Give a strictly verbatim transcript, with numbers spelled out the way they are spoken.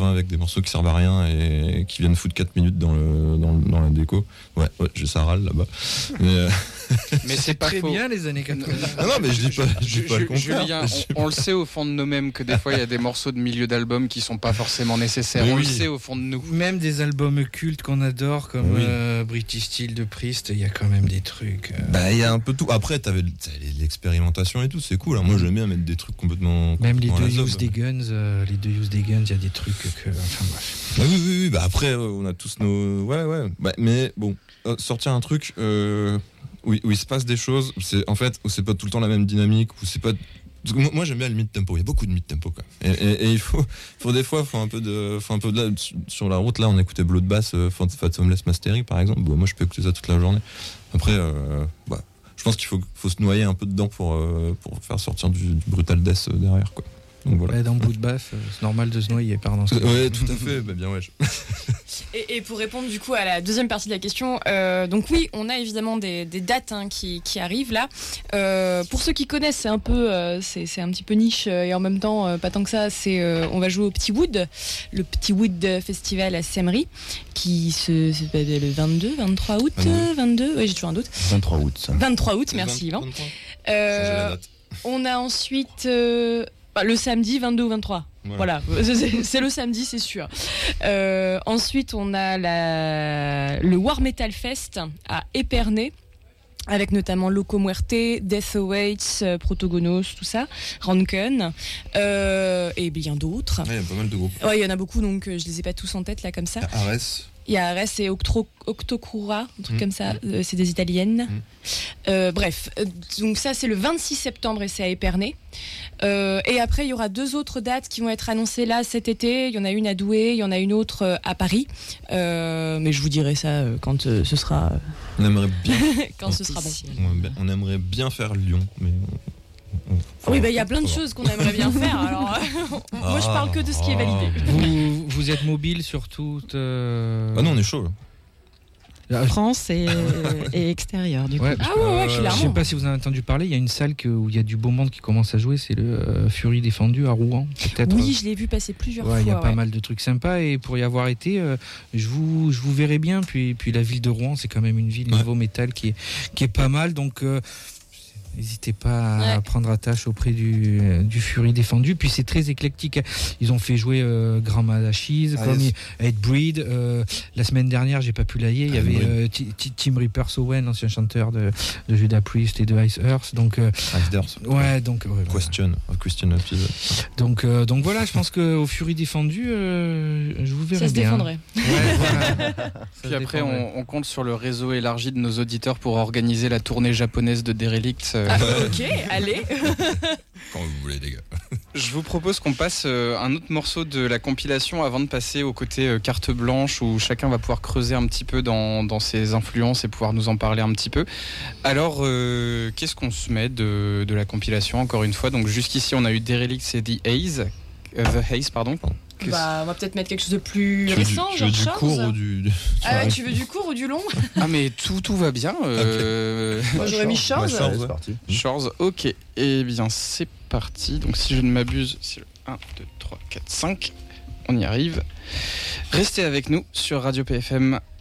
refrain avec des morceaux qui servent à rien et qui viennent foutre quatre minutes dans, le, dans, dans la déco. Ouais, ouais, j'ai ça râle là-bas. Mais, euh... mais c'est pas très faux. bien les années quatre-vingts. Ah non, mais je dis pas, je dis pas le contraire. Julien, on, on le sait au fond de nous-mêmes que des fois il y a des morceaux de milieu d'album qui sont pas forcément nécessaires. Mais on oui. le sait au fond de nous. Même des albums cultes qu'on adore comme Oui. euh, British Steel de Priest, il y a quand même des trucs. Euh... Bah, il y a un peu tout. Après, t'avais, t'avais l'expérimentation et tout, c'est cool. Hein. Moi, j'aime bien mettre des trucs complètement. Même les complètement deux à la Use zob. des Guns, euh, les deux Use des Guns, il y a des trucs que. Enfin bref. Bah oui, oui, oui. Bah après, euh, on a tous nos. Ouais, ouais. Bah, mais bon, euh, sortir un truc euh, où, où il se passe des choses, c'est en fait, où c'est pas tout le temps la même dynamique, où c'est pas. Parce que moi, moi, j'aime bien le mid-tempo. Il y a beaucoup de mid-tempo, quoi. Et, et, et il faut, faut des fois, faut un peu de, faut un peu de là, sur la route. Là, on écoutait Bloodbath, euh, Fathomless Mastery, par exemple. Bon, moi, je peux écouter ça toute la journée. Après, euh, bah, je pense qu'il faut, faut se noyer un peu dedans pour, euh, pour faire sortir du, du brutal death derrière, quoi. Donc voilà. Ouais, dans Bloodbath, euh, c'est normal de se noyer, pardon. C'est Ouais, tout à fait. Bah, bien, ouais. Je... Et, et pour répondre du coup à la deuxième partie de la question, euh, donc oui, on a évidemment des, des dates hein, qui, qui arrivent là. Euh, pour ceux qui connaissent, c'est un peu, euh, c'est, c'est un petit peu niche euh, et en même temps euh, pas tant que ça. C'est, euh, on va jouer au Petit Wood, le Petit Wood Festival à Semery, qui se, c'est le vingt-deux, vingt-trois août, vingt-deux. vingt-deux, oui j'ai toujours un doute. vingt-trois août, ça. vingt-trois août, merci Yvan. Euh, Changer la date. on a ensuite euh, bah, le samedi vingt-deux ou vingt-trois. Voilà, voilà. C'est, c'est le samedi, c'est sûr. Euh, ensuite, on a la, le War Metal Fest à Épernay, avec notamment Loco Muerte, Death Awaits, euh, Protogonos, tout ça, Ranken, euh, et bien d'autres. Ouais, il y a pas mal de groupes. Ouais, il y en a beaucoup, donc euh, je les ai pas tous en tête là comme ça. Ares. Il y a Ares et Octro, Octocrura, un truc Mmh. comme ça, euh, c'est des italiennes. Mmh. Euh, bref, euh, donc ça c'est le vingt-six septembre et c'est à Épernay. Euh, et après il y aura deux autres dates qui vont être annoncées là cet été. Il y en a une à Douai, il y en a une autre euh, à Paris. Euh, mais je vous dirai ça euh, quand euh, ce sera. Euh, On aimerait bien. quand ce sera bon. On aimerait bien- on aimerait bien faire Lyon, mais. on- on- Oui, bah il y a plein de faut voir. choses qu'on aimerait bien faire. Alors, euh, moi je parle que de ce qui est validé. Vous, vous êtes mobile sur toute. Euh... Ah non, on est chaud. France et, et extérieur du coup. Ouais, Ah ouais, ouais, je clairement. sais pas si vous en avez entendu parler, il y a une salle que, où il y a du beau monde qui commence à jouer, c'est le euh, Fury Défendu à Rouen, peut-être. Oui, je l'ai vu passer plusieurs Ouais, fois. il y a pas ouais. mal de trucs sympas et pour y avoir été, euh, je vous je vous verrai bien. Puis puis la ville de Rouen, c'est quand même une ville Ouais. niveau métal qui est qui est pas mal, donc. Euh, N'hésitez pas à Ouais. prendre attache auprès du, du Fury Défendu. Puis c'est très éclectique. Ils ont fait jouer euh, Grand Malachise, Ah, comme yes. Hatebreed. Euh, la semaine dernière, j'ai pas pu l'ailler. Il y avait Hatebreed. euh, T- T- Tim Reaper Owen, ancien chanteur de, de Judas Priest et de Ice Earth. Donc, euh, Ice Earth. ouais, donc, ouais, voilà. Question. Question épisode. donc, euh, donc voilà, je pense qu'au Fury Défendu, euh, je vous verrai Ça se bien. défendrait. Ouais, voilà. Ça Puis se après, défendrait. on, on compte sur le réseau élargi de nos auditeurs pour organiser la tournée japonaise de Derelict. euh, Ah, ok, allez. Quand vous voulez, les gars. Je vous propose qu'on passe euh, un autre morceau de la compilation avant de passer au côté euh, carte blanche où chacun va pouvoir creuser un petit peu dans, dans ses influences et pouvoir nous en parler un petit peu. Alors, euh, qu'est-ce qu'on se met de, de la compilation encore une fois? Donc jusqu'ici, on a eu Derelict et The Haze, euh, The Haze, pardon. Qu'est-ce- Bah, on va peut-être mettre quelque chose de plus Tu veux du, récent, tu genre veux du Shores. court ou du. du- Ah ouais, tu veux du court ou du long? Ah mais tout, tout va bien. Euh, Moi j'aurais mis Shores. Ouais, Shores. Allez, c'est ouais. parti. Shores, ok. Eh bien, c'est parti. Donc, si je ne m'abuse, c'est le un, deux, trois, quatre, cinq. On y arrive. Restez avec nous sur Radio P F M